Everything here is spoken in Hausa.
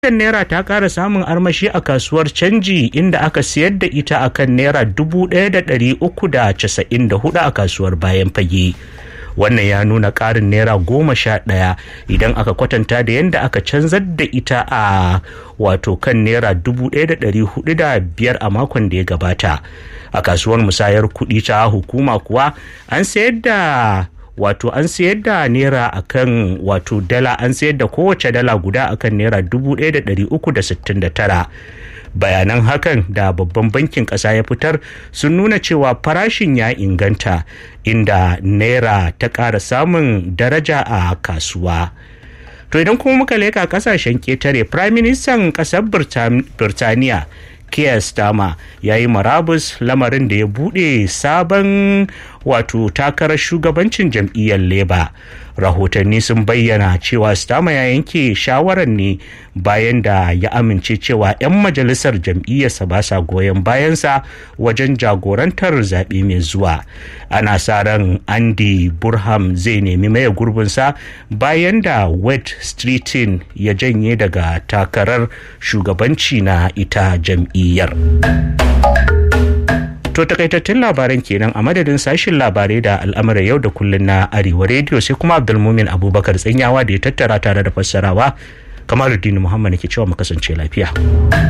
naira ta ƙara samun armashi a kasuwar canji inda aka siyar da ita akan naira 1,394 a kasuwar bayan fage. Wannan ya nuna ƙarin naira 11 idan aka kwatanta da yadda aka canzar da ita a wato kan naira 1,405 a makon da ya gabata. A kasuwar musayar kuɗi ta hukuma kuwa an sayar da naira akan wato dala, an sayar da kowace dala guda akan naira 1,369. Bayanan hakan da babban bankin ƙasa ya fitar sun nuna cewa farashin ya inganta inda naira ta ƙara samun daraja a kasuwa. To idan kuma muka leka ƙasashen ƙetare, Prime Minister ƙasar Birtaniya Keir Starmer ya yi marabus, lamarin da ya buɗe sabon wato takarar shugabancin jam'iyyar Labour. Rahotanni sun bayyana cewa Starmer ya yanke shawarar ne bayan da ya amince cewa 'yan majalisar jam'iyyarsa ba sa goyon bayansa wajen jagorantar zaɓe mai zuwa. Ana sa ran Andy Burnham zai nemi maye gurbinsa bayan da Wade Streeting ya janye daga takarar shugabanci na ita jam'iyyar. To takaitattun labaran kenan a madadin sashin labarai da al'amuran yau da kullun na Arewa Radio, sai kuma Abdulmumin Abubakar Tsanyawa da ya tattara tare da fassarawa. Kamaluddin Muhammad ke cewa mu kasance lafiya.